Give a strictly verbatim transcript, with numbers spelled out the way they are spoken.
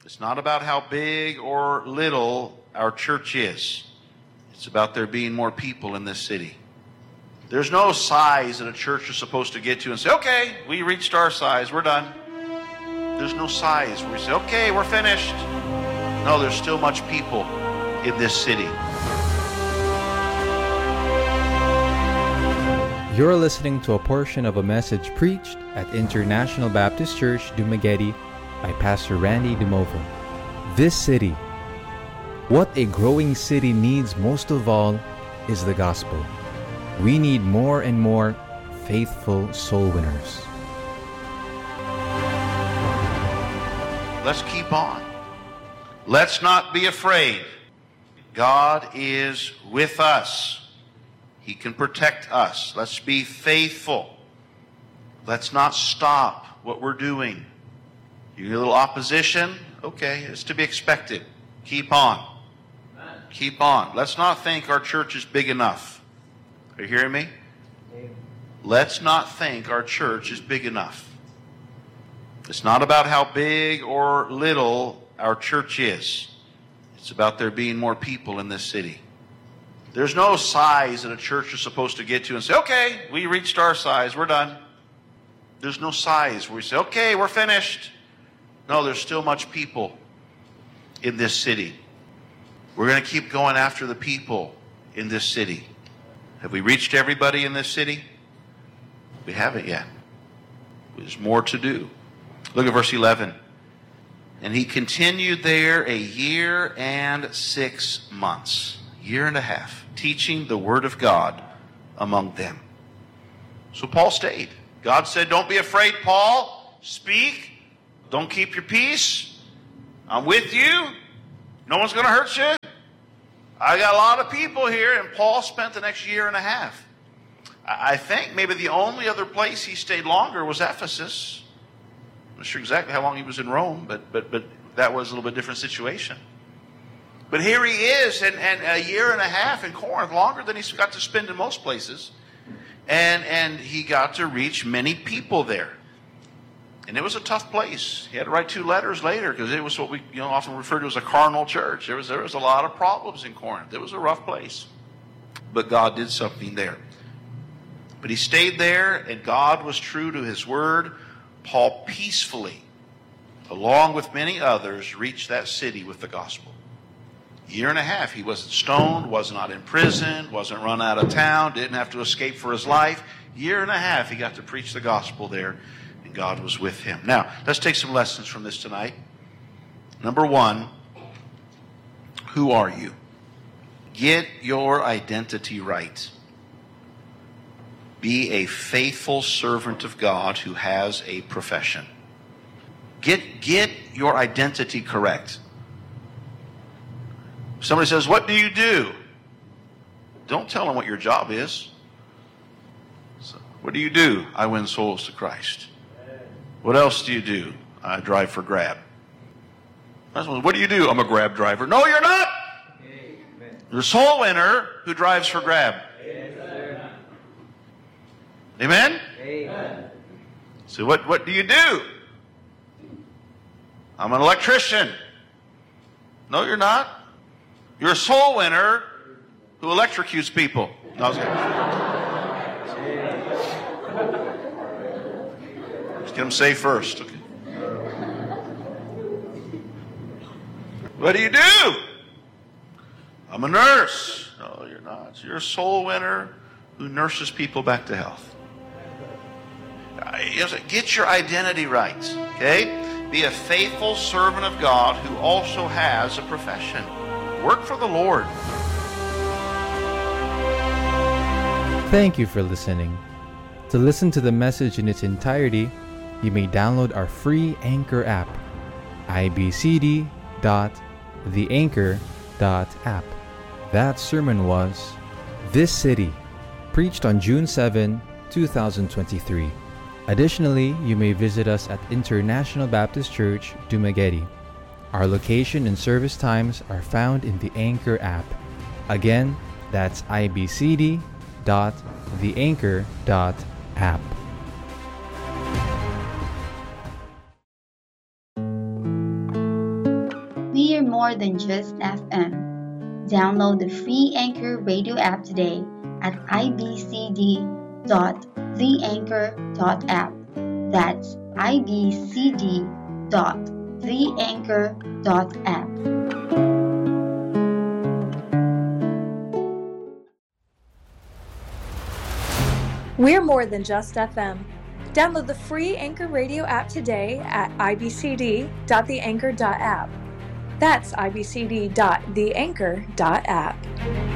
It's not about how big or little our church is. It's about there being more people in this city. There's no size that a church is supposed to get to and say, okay, we reached our size, we're done. There's no size where we say, okay, we're finished. No, there's still much people in this city. You're listening to a portion of a message preached at International Baptist Church, Dumaguete by Pastor Randy Dumova. This city, what a growing city needs most of all is the gospel. We need more and more faithful soul winners. Let's keep on. Let's not be afraid. God is with us. He can protect us. Let's be faithful. Let's not stop what we're doing. You get a little opposition? Okay, it's to be expected. Keep on. Keep on. Let's not think our church is big enough. Are you hearing me? Let's not think our church is big enough. It's not about how big or little our church is. It's about there being more people in this city. There's no size that a church is supposed to get to and say, okay, we reached our size, we're done. There's no size where we say, okay, we're finished. No, there's still much people in this city. We're going to keep going after the people in this city. Have we reached everybody in this city? We haven't yet. There's more to do. Look at verse eleven. And he continued there a year and six months, year and a half, teaching the word of God among them. So Paul stayed. God said, don't be afraid, Paul. Speak. Don't keep your peace. I'm with you. No one's going to hurt you. I got a lot of people here. And Paul spent the next year and a half. I think maybe the only other place he stayed longer was Ephesus. I'm not sure exactly how long he was in Rome, but but but that was a little bit different situation. But here he is, and, and a year and a half in Corinth, longer than he's got to spend in most places. And and he got to reach many people there. And it was a tough place. He had to write two letters later because it was what we you know often refer to as a carnal church. There was there was a lot of problems in Corinth. It was a rough place. But God did something there. But he stayed there, and God was true to his word. Paul peacefully, along with many others, reached that city with the gospel. A year and a half, he wasn't stoned, was not in prison, wasn't run out of town, didn't have to escape for his life. A year and a half, he got to preach the gospel there, and God was with him. Now, let's take some lessons from this tonight. Number one, who are you? Get your identity right. Be a faithful servant of God who has a profession. Get, get your identity correct. Somebody says, what do you do? Don't tell them what your job is. So, what do you do? I win souls to Christ. What else do you do? I drive for Grab. What do you do? I'm a Grab driver. No, you're not. Amen. You're a soul winner who drives for Grab. Amen? Amen. So what, what do you do? I'm an electrician. No, you're not. You're a soul winner who electrocutes people. No, I was kidding. Let's get them saved first. Okay. What do you do? I'm a nurse. No, you're not. You're a soul winner who nurses people back to health. Get your identity right, okay? Be a faithful servant of God who also has a profession. Work for the Lord. Thank you for listening. To listen to the message in its entirety, you may download our free Anchor app, i b c d dot the anchor dot app. That sermon was This City, preached on June seventh, twenty twenty-three. Additionally, you may visit us at International Baptist Church, Dumaguete. Our location and service times are found in the Anchor app. Again, that's i b c d dot the anchor dot app. We're more than just F M. Download the free Anchor radio app today at i b c d dot the anchor dot app. That's i b c d dot the anchor dot app. We're more than just F M. Download the free Anchor radio app today at i b c d dot the anchor dot app. That's i b c d dot the anchor dot app.